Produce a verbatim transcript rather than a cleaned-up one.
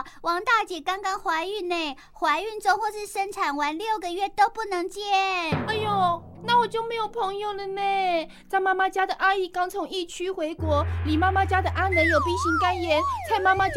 了，王大姐刚刚怀孕呢，怀孕中或是生产完六个月都不能见。 哎呦，那我就没有朋友了呢。张妈妈家的阿姨刚从疫区回国，李妈妈家的阿能有 B 型肝炎，蔡妈妈家